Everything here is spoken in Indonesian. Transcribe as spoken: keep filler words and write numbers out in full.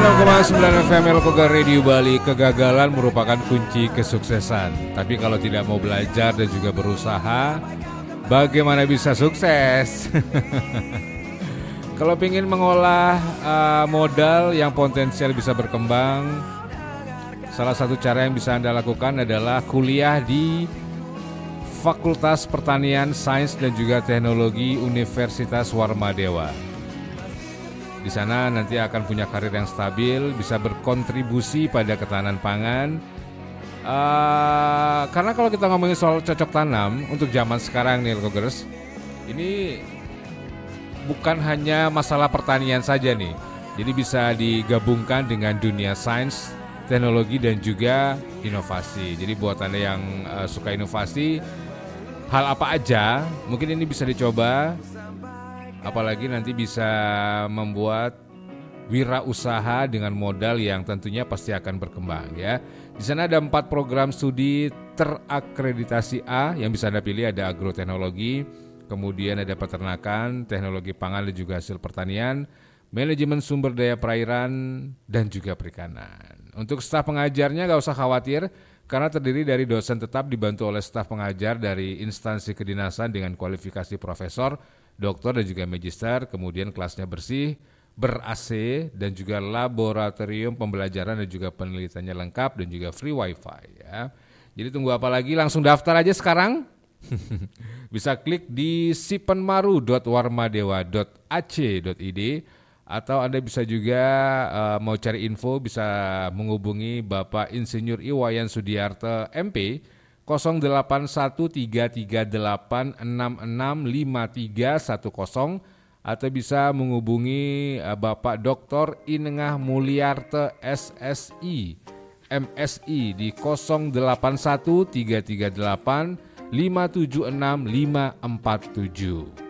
enam koma sembilan F M Elkoga Radio Bali. Kegagalan merupakan kunci kesuksesan. Tapi kalau tidak mau belajar dan juga berusaha, bagaimana bisa sukses? Kalau ingin mengolah uh, modal yang potensial bisa berkembang, salah satu cara yang bisa Anda lakukan adalah kuliah di Fakultas Pertanian, Sains dan juga Teknologi Universitas Warmadewa. Di sana nanti akan punya karir yang stabil, bisa berkontribusi pada ketahanan pangan. Uh, karena kalau kita ngomongin soal cocok tanam untuk zaman sekarang nih, Elkogers, ini bukan hanya masalah pertanian saja nih. Jadi bisa digabungkan dengan dunia sains, teknologi dan juga inovasi. Jadi buat Anda yang uh, suka inovasi, hal apa aja mungkin ini bisa dicoba. Apalagi nanti bisa membuat wirausaha dengan modal yang tentunya pasti akan berkembang ya. Di sana ada empat program studi terakreditasi A yang bisa Anda pilih. Ada agroteknologi, kemudian ada peternakan, teknologi pangan dan juga hasil pertanian, manajemen sumber daya perairan dan juga perikanan. Untuk staf pengajarnya gak usah khawatir karena terdiri dari dosen tetap dibantu oleh staf pengajar dari instansi kedinasan dengan kualifikasi profesor, doktor dan juga magister, kemudian kelasnya bersih, ber-A C dan juga laboratorium pembelajaran dan juga penelitiannya lengkap dan juga free wifi ya. Jadi tunggu apa lagi, langsung daftar aja sekarang. Bisa klik di sipenmaru dot warmadewa dot a c dot i d atau Anda bisa juga uh, mau cari info bisa menghubungi Bapak Insinyur Iwayan Sudiarto M P nol delapan satu tiga tiga delapan enam enam lima tiga satu nol atau bisa menghubungi Bapak Doktor Inengah Mulyarto S S I M S I di nol delapan satu tiga tiga delapan lima tujuh enam lima empat tujuh.